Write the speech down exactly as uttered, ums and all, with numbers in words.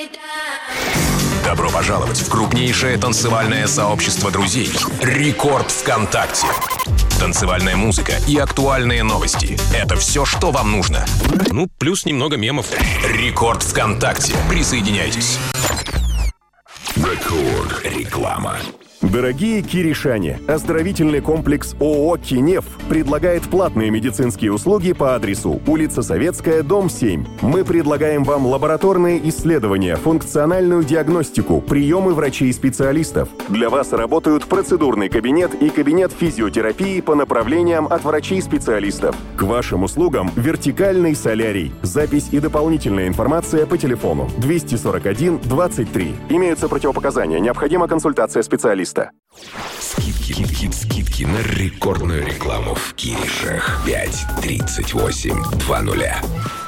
Добро пожаловать в крупнейшее танцевальное сообщество друзей «Рекорд ВКонтакте». Танцевальная музыка и актуальные новости – это все, что вам нужно. Ну, плюс немного мемов. «Рекорд ВКонтакте». Присоединяйтесь. Рекорд. Реклама. Дорогие киришане, оздоровительный комплекс ООО «Кинев» предлагает платные медицинские услуги по адресу улица Советская, дом семь. Мы предлагаем вам лабораторные исследования, функциональную диагностику, приемы врачей-специалистов. Для вас работают процедурный кабинет и кабинет физиотерапии по направлениям от врачей-специалистов. К вашим услугам вертикальный солярий. Запись и дополнительная информация по телефону двести сорок один двадцать три. Имеются противопоказания. Необходима консультация специалиста. Скидки, скидки, скидки на рекордную рекламу в Киришах. пять тридцать восемь два нуля.